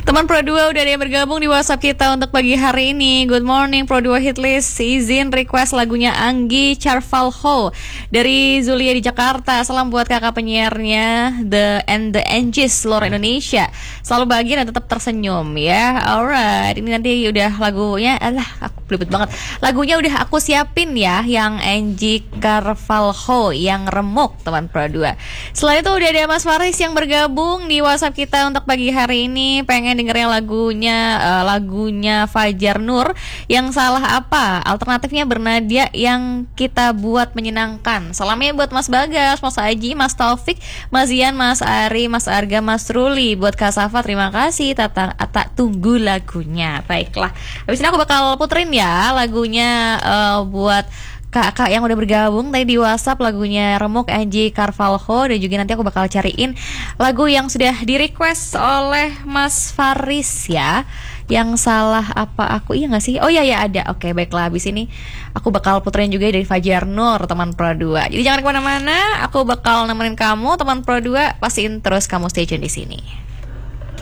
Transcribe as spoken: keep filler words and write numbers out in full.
Teman Pro dua udah ada yang bergabung di WhatsApp kita untuk pagi hari ini. Good morning Pro dua Hitlist. Izin request lagunya Anggi Carvalho dari Zulia di Jakarta. Salam buat kakak penyiarnya The and the Angels seluruh Indonesia. Selalu bahagia dan tetap tersenyum ya. Alright, ini nanti udah lagunya. Alah, aku belibet banget. Lagunya udah aku siapin ya, yang Anggi Carvalho yang remuk teman Pro dua. Selain itu udah ada Mas Faris yang bergabung di WhatsApp kita untuk pagi hari ini. Pengen dengerin lagunya uh, lagunya Fajar Nur yang salah apa, alternatifnya bernadia yang kita buat menyenangkan. Salamnya buat Mas Bagas, Mas Aji, Mas Taufik, Mas Ian, Mas Ari, Mas Arga, Mas Ruli. Buat Kak Safa terima kasih. Tata, tak tunggu lagunya. Baiklah, habis ini aku bakal puterin ya lagunya uh, buat kakak yang udah bergabung tadi di WhatsApp, lagunya Remuk Anggi Carvalho. Dan juga nanti aku bakal cariin lagu yang sudah di request oleh Mas Faris ya, yang salah apa aku, iya gak sih? Oh iya ya ada. Oke baiklah, habis ini aku bakal puterin juga dari Fajar Nur teman Pro dua. Jadi jangan kemana-mana, aku bakal nemenin kamu teman Pro dua. Pastiin terus kamu stay tune di sini.